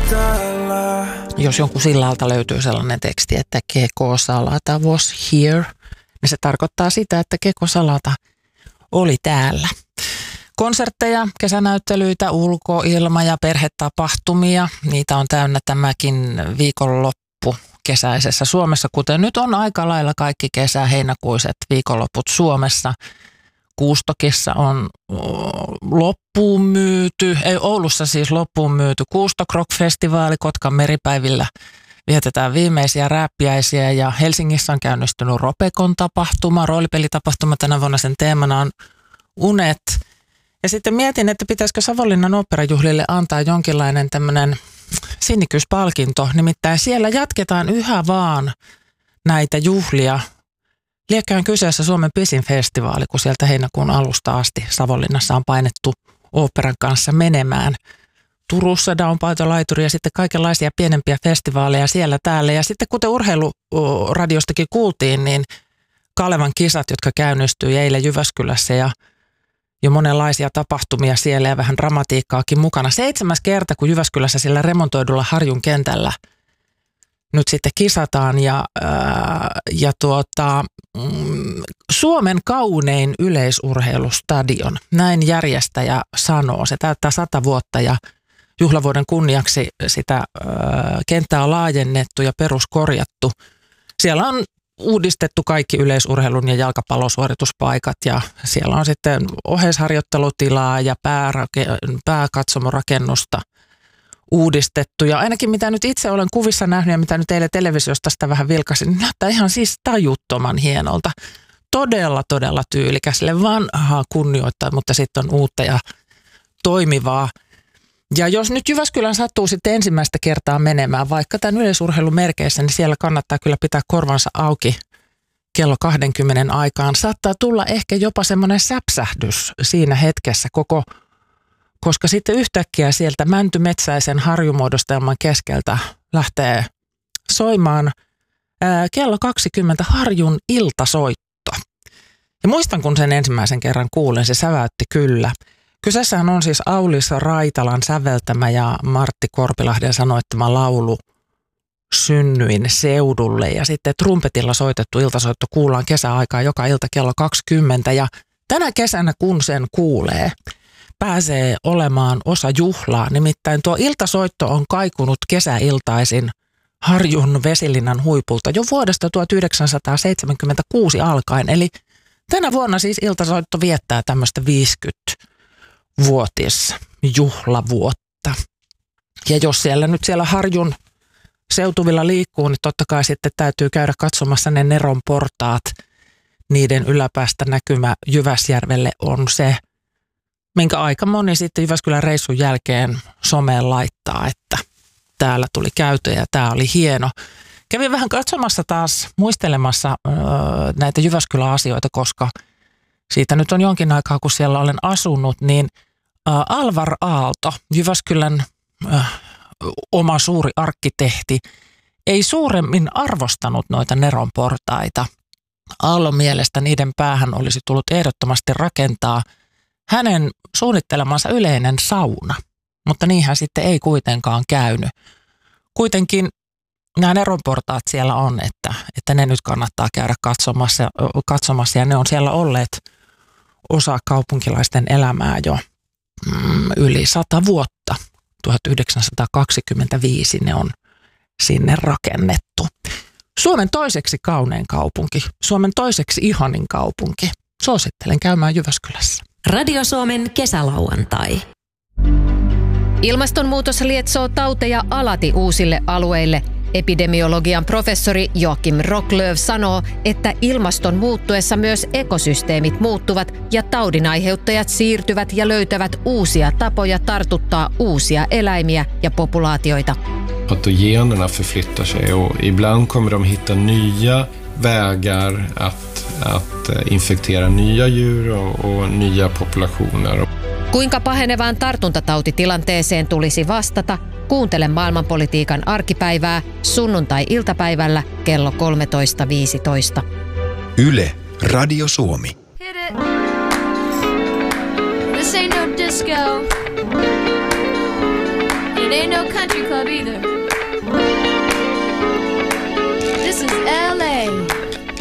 Jos jonkun sillalta löytyy sellainen teksti, että Keko Salata was here, niin se tarkoittaa sitä, että Keko Salata oli täällä. Konsertteja, kesänäyttelyitä, ulkoilma- ja perhetapahtumia, niitä on täynnä tämäkin viikonloppu kesäisessä Suomessa, kuten nyt on aika lailla kaikki heinäkuiset viikonloput Suomessa. Kuustokissa on loppuun myyty, Oulussa siis loppuun myyty Kuustok Rock-festivaali, Kotkan meripäivillä vietetään viimeisiä rääppiäisiä ja Helsingissä on käynnistynyt Ropekon tapahtuma, roolipelitapahtuma, tänä vuonna sen teemana on unet. Ja sitten mietin, että pitäisikö Savonlinnan oopperajuhlille antaa jonkinlainen tämmöinen sinnikkyyspalkinto, nimittäin siellä jatketaan yhä vaan näitä juhlia. Liekkään kyseessä Suomen pisin festivaali, kun sieltä heinäkuun alusta asti Savonlinnassa on painettu oopperan kanssa menemään. Turussa Downpaito-laituri ja sitten kaikenlaisia pienempiä festivaaleja siellä täällä. Ja sitten kuten urheiluradiostakin kuultiin, niin Kalevan kisat, jotka käynnistyi eilen Jyväskylässä ja jo monenlaisia tapahtumia siellä ja vähän dramatiikkaakin mukana. 7. kerta, kun Jyväskylässä sillä remontoidulla Harjun kentällä nyt sitten kisataan ja Suomen kaunein yleisurheilustadion, näin järjestäjä sanoo. Se täyttää 100 vuotta ja juhlavuoden kunniaksi sitä kenttää on laajennettu ja peruskorjattu. Siellä on uudistettu kaikki yleisurheilun ja jalkapallosuorituspaikat ja siellä on sitten oheisharjoittelutilaa ja pääkatsomorakennusta uudistettu. Ja ainakin mitä nyt itse olen kuvissa nähnyt ja mitä nyt eilen televisiosta sitä vähän vilkasin, niin näyttää ihan siis tajuttoman hienolta. Todella, todella tyylikäsille, vanhaa kunnioittaa, mutta sitten on uutta ja toimivaa. Ja jos nyt Jyväskylän sattuu sitten ensimmäistä kertaa menemään, vaikka tämän yleisurheilun merkeissä, niin siellä kannattaa kyllä pitää korvansa auki kello 20 aikaan. Saattaa tulla ehkä jopa semmoinen säpsähdys siinä hetkessä koska sitten yhtäkkiä sieltä mäntymetsäisen harjumuodostelman keskeltä lähtee soimaan kello 20 Harjun iltasoitto. Ja muistan, kun sen ensimmäisen kerran kuulen, se säväytti kyllä. Kyseessähän on siis Aulis Raitalan säveltämä ja Martti Korpilahden sanoittama laulu Synnyin seudulle. Ja sitten trumpetilla soitettu iltasoitto kuullaan kesäaikaa joka ilta kello 20. Ja tänä kesänä, kun sen kuulee, pääsee olemaan osa juhlaa. Nimittäin tuo iltasoitto on kaikunut kesäiltaisin Harjun Vesilinnan huipulta jo vuodesta 1976 alkaen. Eli tänä vuonna siis iltasoitto viettää tämmöistä 50-vuotisjuhlavuotta. Ja jos siellä Harjun seutuvilla liikkuu, niin totta kai sitten täytyy käydä katsomassa ne Neron portaat. Niiden yläpäästä näkymä Jyväsjärvelle on se, minkä aika moni sitten Jyväskylän reissun jälkeen someen laittaa, että täällä tuli käytö ja tämä oli hieno. Kävin vähän katsomassa taas, muistelemassa näitä Jyväskylä-asioita, koska siitä nyt on jonkin aikaa, kun siellä olen asunut, niin Alvar Aalto, Jyväskylän oma suuri arkkitehti, ei suuremmin arvostanut noita Neron portaita. Aallon mielestä niiden päähän olisi tullut ehdottomasti rakentaa hänen suunnittelemansa yleinen sauna, mutta niinhän sitten ei kuitenkaan käynyt. Kuitenkin nämä Neronportaat siellä on, että ne nyt kannattaa käydä katsomassa ja ne on siellä olleet osa kaupunkilaisten elämää jo yli 100 vuotta. 1925 ne on sinne rakennettu. Suomen toiseksi kaunein kaupunki, Suomen toiseksi ihanin kaupunki. Suosittelen käymään Jyväskylässä. Radio Suomen kesälauantai. Ilmastonmuutos lietsoo tauteja alati uusille alueille. Epidemiologian professori Joakim Rocklöv sanoo, että ilmaston muuttuessa myös ekosysteemit muuttuvat ja taudinaiheuttajat siirtyvät ja löytävät uusia tapoja tartuttaa uusia eläimiä ja populaatioita. Patogenerna förflyttar sig och ibland kommer de hitta nya vägar att infektera nya djur och nya populationer. Kuinka pahenevaan tartuntatautitilanteeseen tulisi vastata? Kuuntele maailmanpolitiikan arkipäivää sunnuntai-iltapäivällä kello 13.15. Yle, Radio Suomi. Hit it. This ain't no disco. It ain't no country club either. This is LA.